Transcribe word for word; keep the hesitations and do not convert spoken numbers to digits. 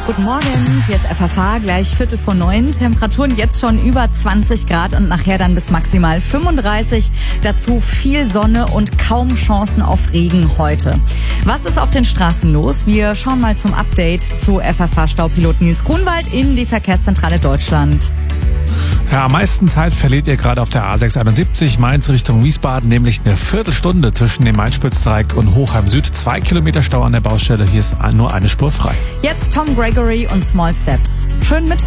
Guten Morgen, hier ist F F H, gleich Viertel vor neun. Temperaturen jetzt schon über zwanzig Grad und nachher dann bis maximal fünfunddreißig. Dazu viel Sonne und kaum Chancen auf Regen heute. Was ist auf den Straßen los? Wir schauen mal zum Update zu F F H-Staupilot Nils Grunwald in die Verkehrszentrale Deutschland. Ja, am meisten Zeit verliert ihr gerade auf der A sechshunderteinundsiebzig Mainz Richtung Wiesbaden, nämlich eine Viertelstunde zwischen dem Main-Spitzdreieck und Hochheim Süd. Zwei Kilometer Stau an der Baustelle, hier ist nur eine Spur frei. Jetzt Tom Gregory und Small Steps. Schönen Mittwoch.